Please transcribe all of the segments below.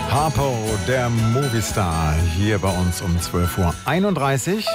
Harpo, der Movistar, hier bei uns um 12:31 Uhr.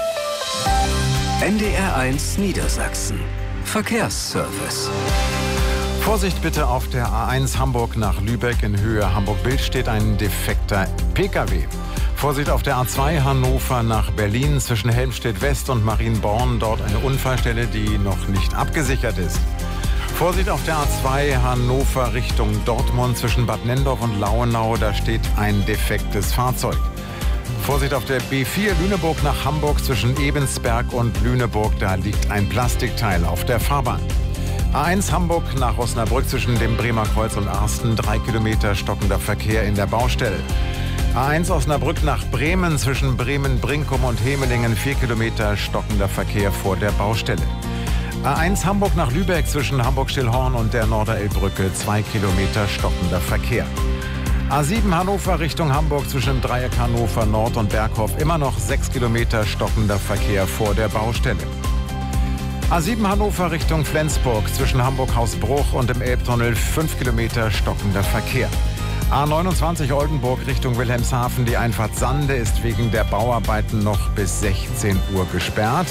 NDR1 Niedersachsen. Verkehrsservice. Vorsicht bitte auf der A1 Hamburg nach Lübeck in Höhe Hamburg-Bild steht ein defekter Pkw. Vorsicht auf der A2 Hannover nach Berlin zwischen Helmstedt West und Marienborn. Dort eine Unfallstelle, die noch nicht abgesichert ist. Vorsicht auf der A2 Hannover Richtung Dortmund zwischen Bad Nenndorf und Lauenau. Da steht ein defektes Fahrzeug. Vorsicht auf der B4 Lüneburg nach Hamburg zwischen Ebensberg und Lüneburg. Da liegt ein Plastikteil auf der Fahrbahn. A1 Hamburg nach Osnabrück zwischen dem Bremer Kreuz und Arsten. 3 Kilometer stockender Verkehr in der Baustelle. A1 Osnabrück nach Bremen zwischen Bremen-Brinkum und Hemelingen. 4 Kilometer stockender Verkehr vor der Baustelle. A1 Hamburg nach Lübeck zwischen Hamburg-Stillhorn und der Norderelbbrücke. 2 Kilometer stockender Verkehr. A7 Hannover Richtung Hamburg zwischen dem Dreieck Hannover Nord und Berghof. Immer noch 6 Kilometer stockender Verkehr vor der Baustelle. A7 Hannover Richtung Flensburg zwischen Hamburg-Hausbruch und dem Elbtunnel. 5 Kilometer stockender Verkehr. A29 Oldenburg Richtung Wilhelmshaven. Die Einfahrt Sande ist wegen der Bauarbeiten noch bis 16 Uhr gesperrt.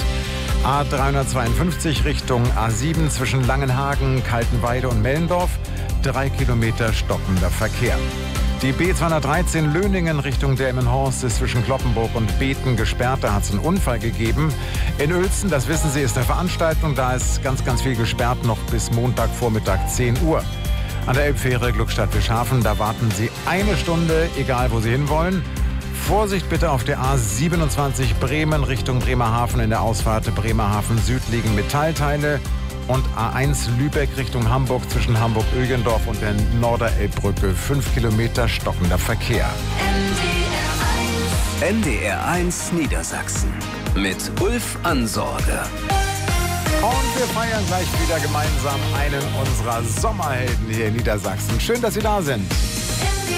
A352 Richtung A7 zwischen Langenhagen, Kaltenweide und Mellendorf. 3 Kilometer stockender Verkehr. Die B213 Löningen Richtung Delmenhorst ist zwischen Cloppenburg und Beten gesperrt. Da hat es einen Unfall gegeben. In Uelzen, das wissen Sie, ist eine Veranstaltung. Da ist ganz viel gesperrt, noch bis Montagvormittag 10 Uhr. An der Elbfähre Glückstadt-Fischhafen, da warten Sie eine Stunde, egal wo Sie hinwollen. Vorsicht bitte auf der A27 Bremen Richtung Bremerhaven. In der Ausfahrt Bremerhaven Süd liegen Metallteile. Und A1 Lübeck Richtung Hamburg zwischen Hamburg-Ögendorf und der Norderelbbrücke. 5 Kilometer stockender Verkehr. NDR1 Niedersachsen mit Ulf Ansorge. Und wir feiern gleich wieder gemeinsam einen unserer Sommerhelden hier in Niedersachsen. Schön, dass Sie da sind.